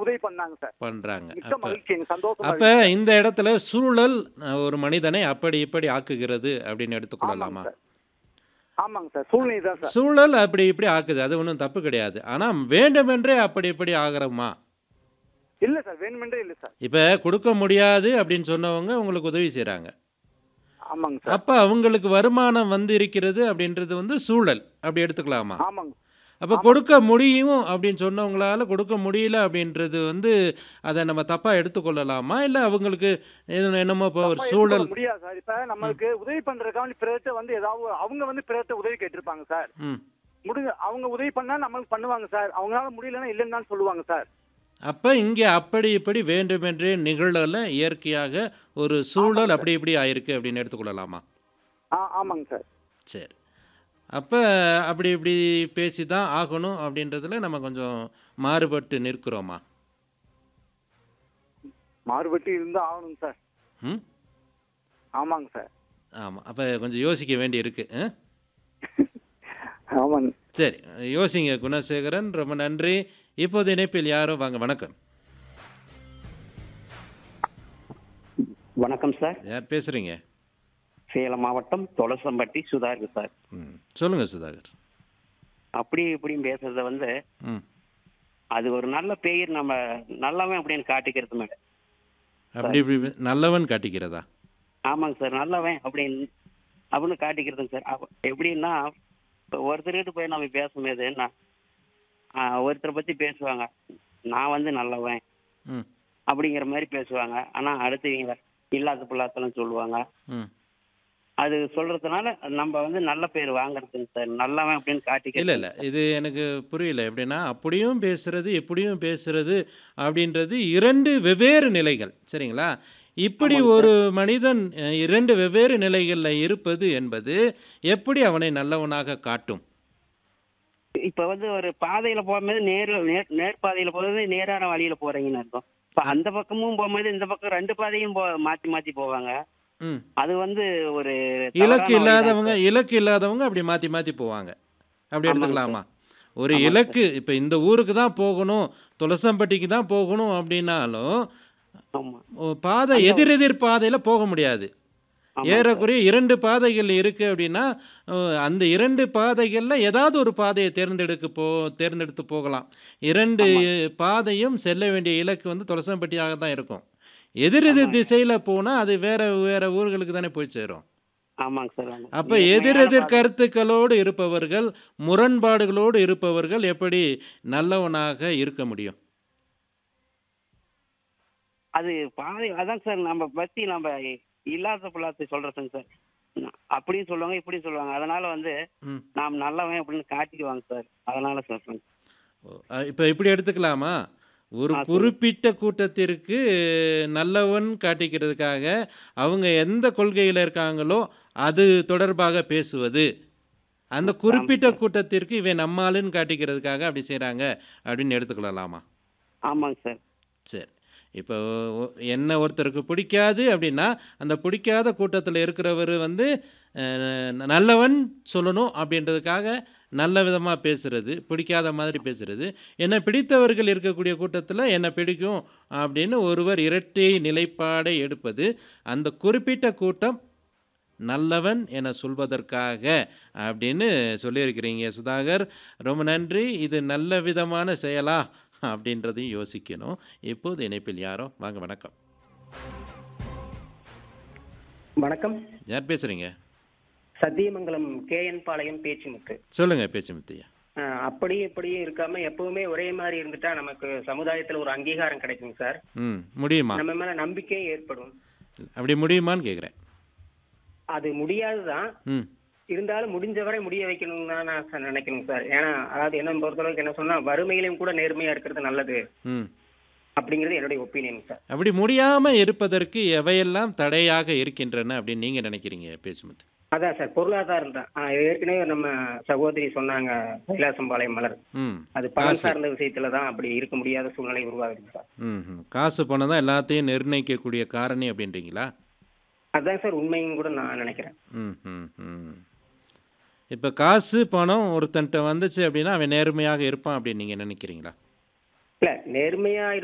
உதவி பண்ணாங்க சார். பண்றாங்க. மிக்க அப்ப மகிழ்ச்சி, எனக்கு சந்தோஷமா அப்ப இருக்கு சார். இந்த இடத்துல சூழல் ஒரு மனிதனை அப்படி இப்படி ஆக்குகிறது அப்படின்னு ஆமாங்க எடுத்துக்கொள்ளலாமா? சார். ஆமாங்க சார். சூழ்நிலை தான் சார். சூழல் அப்படி இப்படி ஆக்குது. அது ஒண்ணும் தப்பு கிடையாது. ஆனா வேண்டுமென்றே அப்படி இப்படி ஆகுறோமா? இல்ல சார். வேணுமென்றே இல்ல சார். இப்ப கொடுக்க முடியாது அப்படின்னு சொன்னவங்க உங்களுக்கு உதவி செய்றாங்க. ஆமாங்க சார். அப்ப அவங்களுக்கு வருமானம் வந்து இருக்கிறது அப்படின்றது வந்து சூழல். அப்படி எடுத்துக்கலாமா? ஆமாங்க. அப்ப ஆமாங்க கொடுக்க சார். முடியும் அப்படின்னு சொன்னவங்களால கொடுக்க முடியல அப்படின்றது வந்து அத நம்ம தப்பா எடுத்துக்கொள்ளலாமா? இல்ல அவங்களுக்கு என்னமோ இப்போ ஒரு தப்பா எடுத்துக்கொள்ள சூழல் முடியாது சார். இப்ப ம். நம்மளுக்கு உதவி பண்றதுக்காக பிறர்ட்ட வந்து ஏதாவது அவங்க வந்து பிறர்ட்ட உதவி கேட்டிருப்பாங்க சார். ம். அவங்க உதவி பண்ணா நம்மளுக்கு பண்ணுவாங்க சார். அவங்களால முடியலன்னா இல்லைன்னு தான் சொல்லுவாங்க சார். அப்ப இங்க அப்படி இப்படி வேண்டுமென்றே நிகழல இயற்கையாக ஒரு சூழல் ஆமாங்க சார். அப்படி இப்படி ஆயிருக்கு அப்படின்னு எடுத்துக்கொள்ளலாமா? ஆமாங்க சார். சரி. அப்ப அப்படி இப்படி பேசி தான் ஆகணும் அப்படின்றதுல நம்ம கொஞ்சம் மாறுபட்டு நிற்கிறோமா? மாறுபட்டு இருந்தா ஆகணுங்க சார். ம். ஆமாங்க சார். ஆமா. அப்ப கொஞ்சம் யோசிக்க வேண்டி இருக்கு. ஆமாங்க. சரி. யோசிங்க குணசேகரன். ரொம்ப நன்றி. இப்போது இணைப்பில் யாரோ வாங்க. வணக்கம். வணக்கம் சார். யார் பேசுறீங்க? சேலம் மாவட்டம் தொலசம்பட்டி சுதாகர் சார். சொல்லுங்க சுதாகர். அப்படி இப்படின்னு பேசுறத வந்து ம். அது ஒரு நல்ல பெயர் நம்ம நல்லவன் அப்படின்னு காட்டிக்கிறது மேடம் அப்படி சார். இப்படி நல்லவன் காட்டிக்கிறதா? ஆமாங்க சார். நல்லவன் அப்படின்னு காட்டிக்கிறதுங்க சார். எப்படின்னா இப்போ ஒருத்தர்கிட்ட போய் நம்ம பேசும்போது என்ன ஒருத்தரை பத்தி பேசுவாங்க, நான் வந்து நல்லவன் ம். அப்படிங்கிற மாதிரி பேசுவாங்க. ஆனா அடுத்தவங்க இல்லாத பொல்லாத்தெல்லாம் சொல்லுவாங்க. ம். அது சொல்றதுனால நம்ம வந்து நல்ல பேர் வாங்குறதுங்க சார். நல்லவன் அப்படின்னு இல்ல, காட்டிக்கிறதுங்க இல்ல. சார். இது எனக்கு புரியல. எப்படின்னா, அப்படியும் பேசுறது, இப்படியும் பேசுறது அப்படின்றது 2 வெவ்வேறு நிலைகள். சரிங்களா? இப்படி ஆமாங்க ஒரு சார். மனிதன் 2 வெவ்வேறு நிலைகள்ல இருப்பது என்பது எப்படி அவனை நல்லவனாக காட்டும்? இப்ப வந்து ஒரு பாதையில போகும்போது நேர்பாதையில போகும்போது நேரான வழியில போறீங்கன்னு அர்த்தம். இப்ப அ அந்த பக்கமும் போகும்போது இந்த பக்கம் 2 பாதையும் மாத்தி மாத்தி போவாங்க. ம். அது வந்து ஒரு இலக்கு தவறான வழிதான் இல்லாதவங்க சார். இலக்கு இல்லாதவங்க அப்படி மாத்தி மாத்தி போவாங்க. அப்படி ஆமாங்க சார். எடுத்துக்கலாமா? ஒரு ஆமாங்க இலக்கு சார். இப்ப இந்த ஊருக்கு தான் போகணும், துளசம்பட்டிக்கு தான் போகணும் அப்படின்னாலும், ஆமா. பாதை அந்த எதிரெதிர் பாதையில போக முடியாது. ஆமாங்க சார். ஏறக்குறைய 2 பாதைகள் இருக்கு அப்படின்னா, அந்த 2 பாதைகள்ல ஏதாவது ஒரு பாதையை தேர்ந்தெடுத்து போகலாம். 2 ஆமாங்க. பாதையும் செல்ல வேண்டிய இலக்கு வந்து துளசம்பட்டியாக தான் இருக்கும். எதிரெதிர் ஆமாங்க. திசையில போனா, அது வேற வேற ஊர்களுக்கு தானே போய் சேரும். ஆமாங்க சார். ஆமா. அப்ப நேர்மையான எதிரெதிர் பாதை. கருத்துக்களோடு இருப்பவர்கள், முரண்பாடுகளோடு இருப்பவர்கள் எப்படி நல்லவனாக இருக்க முடியும்? அது பாதை அதான் சார் நம்ம பத்தி நம்ம இல்லாத பொல்லாத சொல்றதுங்க சார். அப்படியும் சொல்லுவாங்க, இப்படியும் சொல்லுவாங்க. அதனால வந்து ம். நாம் நல்லவன் அப்படின்னு காட்டிக்குவாங்க சார். அதனால சொல்றேன். இப்ப இப்படி எடுத்துக்கலாமா? ஒரு சொல்லுங்க. குறிப்பிட்ட கூட்டத்திற்கு நல்லவன் காட்டிக்கிறதுக்காக, அவங்க எந்த கொள்கையில இருக்காங்களோ, அது தொடர்பாக பேசுவது. அந்த ஆமாங்க குறிப்பிட்ட சார். கூட்டத்திற்கு இவன் நம்ம ஆளுன்னு காட்டிக்கிறதுக்காக அப்படி செய்றாங்க அப்படின்னு எடுத்துக்கொள்ளலாமா? ஆமாங்க சார். சரி. இப்போ என்ன ஒருத்தருக்கு பிடிக்காது அப்படின்னா, அந்த பிடிக்காத கூட்டத்தில இருக்கிறவரு வந்து நல்லவன் சொல்லணும் அப்படின்றதுக்காக நல்ல விதமா பேசுறது, பிடிக்காத மாதிரி பேசுறது. என்ன பிடித்தவர்கள் இருக்கக்கூடிய கூட்டத்தில என்ன பிடிக்கும் அப்படின்னு ஒருவர் இரட்டை நிலைப்பாடை எடுப்பது, அந்த குறிப்பிட்ட கூட்டம் நல்லவன் என சொல்வதற்காக அப்படின்னு சொல்லியிருக்கிறீங்க சுதாகர். ரொம்ப நன்றி. இது நல்ல விதமான செயலா? அப்படின்றதையும் யோசிக்கணும். இப்போது இணைப்பில் யாரோ வாங்க. வணக்கம். வணக்கம். யார் பேசுறீங்க? சத்தியமங்கலம் கேஎன் பாளையம் பேச்சுமுத்து. சொல்லுங்க பேச்சுமுத்தையா. அப்படி இப்படியும் இருக்காம எப்பவுமே ஒரே மாதிரி இருந்துட்டா நமக்கு சமுதாயத்துல ஒரு அங்கீகாரம் கிடைக்கும் சார். முடியுமா? நம்ம மேல நம்பிக்கையும் ஏற்படும். அப்படி முடியுமான்னு கேட்குறேன். அது முடியாதுதான். ம். இருந்தாலும் முடிஞ்சவரை முடிய வைக்கணும்னு தான் நான் நினைக்கணும் சார். ஏன்னா அதாவது என்ன பொறுத்தளவுக்கு என்ன சொன்னா வறுமையிலும் கூட நேர்மையா இருக்கிறது நல்லது ம். அப்படிங்கிறது என்னுடைய ஒப்பீனியன் சார். அப்படி முடியாம இருப்பதற்கு எவையெல்லாம் தடையாக இருக்கின்றன அப்படின்னு நீங்க நினைக்கிறீங்க பேச்சுமுத்து? அதான் சார் பொருளாதாரம் தான். ஏற்கனவே நம்ம சகோதரி சொன்னாங்க கைலாசம்பாளையம் மலர். ம். அது பணம் காசு. சார்ந்த விஷயத்துல தான் அப்படி இருக்க முடியாத சூழ்நிலை உருவாகுது சார். காசு பணம் தான் எல்லாத்தையும் நிர்ணயிக்கக்கூடிய காரணி அப்படின்றீங்களா? அதான் சார் உண்மையும் கூட நான் நினைக்கிறேன். இப்போ காசு பணம் ஒருத்தன்ட்ட வந்துச்சு அப்படின்னா அவன் நேர்மையாக இருப்பான் அப்படின்னு நீங்க நினைக்கிறீங்களா? இல்ல நேர்மையா